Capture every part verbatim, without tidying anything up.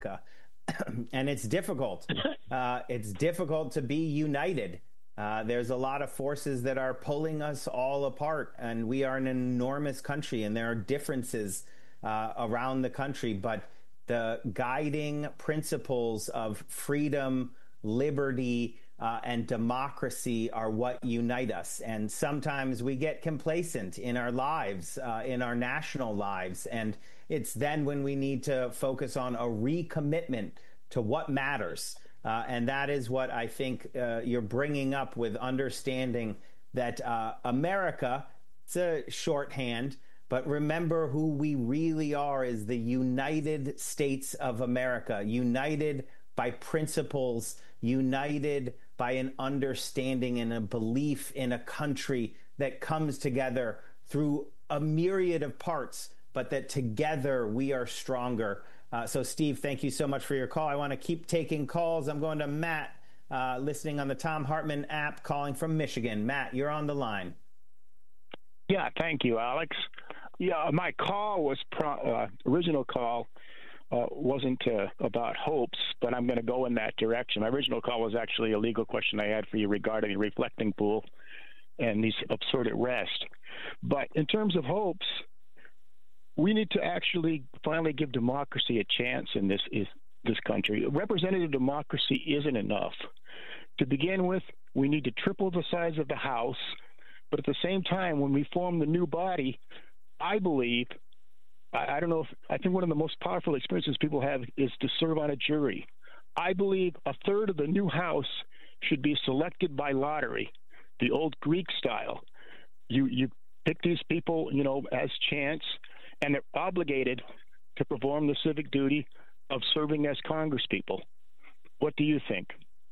And it's difficult. Uh, it's difficult to be united. Uh, there's a lot of forces that are pulling us all apart, and we are an enormous country, and there are differences uh, around the country, but the guiding principles of freedom, liberty, uh, and democracy are what unite us. And sometimes we get complacent in our lives, uh, in our national lives, and it's then when we need to focus on a recommitment to what matters. Uh, and that is what I think uh, you're bringing up with understanding that uh, America, it's a shorthand, but remember who we really are is the United States of America, united by principles, united by an understanding and a belief in a country that comes together through a myriad of parts, but that together we are stronger. Uh, so, Steve, thank you so much for your call. I want to keep taking calls. I'm going to Matt, uh, listening on the Thom Hartmann app, calling from Michigan. Matt, you're on the line. Yeah, thank you, Alex. Yeah, my call was pro- uh, original call uh, wasn't uh, about hopes, but I'm going to go in that direction. My original call was actually a legal question I had for you regarding the reflecting pool and these absurd arrests. But in terms of hopes, we need to actually finally give democracy a chance in this is this country. Representative democracy isn't enough. To begin with, we need to triple the size of the House. But at the same time, when we form the new body, I believe, I, I don't know if, I think one of the most powerful experiences people have is to serve on a jury. I believe a third of the new House should be selected by lottery, the old Greek style. You you pick these people, you know, as chance, and they're obligated to perform the civic duty of serving as congresspeople. What do you think?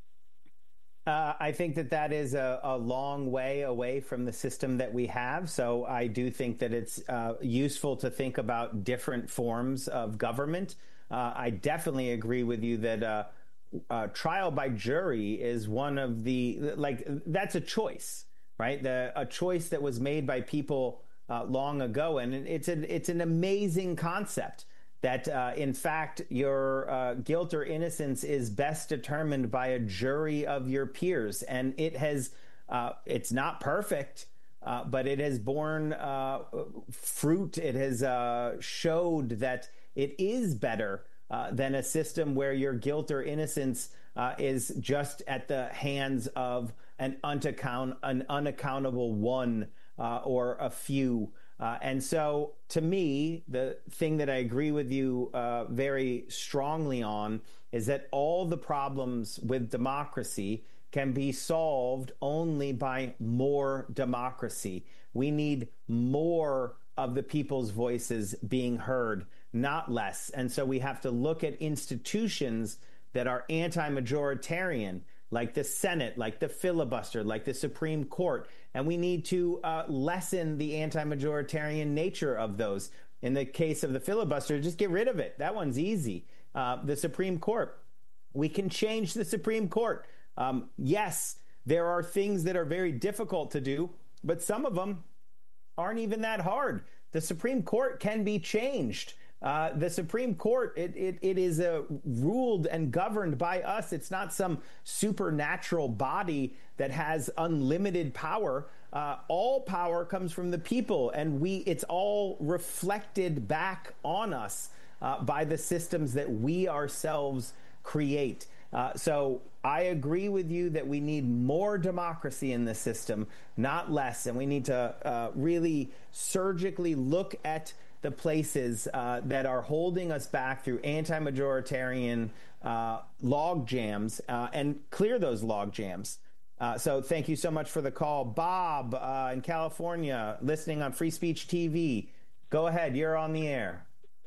Uh, I think that that is a, a long way away from the system that we have. So I do think that it's uh, useful to think about different forms of government. Uh, I definitely agree with you that uh, uh, trial by jury is one of the, like, that's a choice, right? The, a choice that was made by people uh, long ago. And it's an, it's an amazing concept. That, uh, in fact, your uh, guilt or innocence is best determined by a jury of your peers. And it has, uh, it's not perfect, uh, but it has borne uh, fruit. It has uh, showed that it is better uh, than a system where your guilt or innocence uh, is just at the hands of an, unaccount- an unaccountable one uh, or a few. Uh, and so, to me, the thing that I agree with you uh, very strongly on is that all the problems with democracy can be solved only by more democracy. We need more of the people's voices being heard, not less. And so we have to look at institutions that are anti-majoritarian, like the Senate, like the filibuster, like the Supreme Court. And we need to uh, lessen the anti-majoritarian nature of those. In the case of the filibuster, just get rid of it. That one's easy. Uh, the Supreme Court, we can change the Supreme Court. Um, yes, there are things that are very difficult to do, but some of them aren't even that hard. The Supreme Court can be changed. Uh, the Supreme Court, it, it, it is uh, ruled and governed by us. It's not some supernatural body that has unlimited power. Uh, all power comes from the people, and we it's all reflected back on us uh, by the systems that we ourselves create. Uh, so I agree with you that we need more democracy in the system, not less, and we need to uh, really surgically look at the places uh, that are holding us back through anti-majoritarian uh, log jams uh, and clear those log jams. Uh, so thank you so much for the call. Bob uh, in California, listening on Free Speech T V. Go ahead. You're on the air.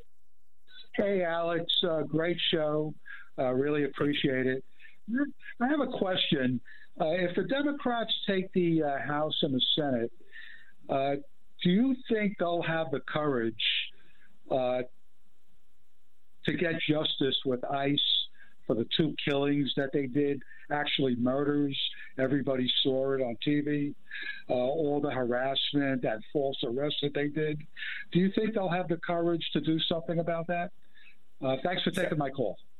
Hey, Alex. Uh, great show. Uh, really appreciate it. I have a question. Uh, if the Democrats take the uh, House and the Senate, uh, do you think they'll have the courage uh, to get justice with ICE for the two killings that they did, actually murders? Everybody saw it on T V, uh, all the harassment and false arrests that they did. Do you think they'll have the courage to do something about that? Uh, thanks for taking my call.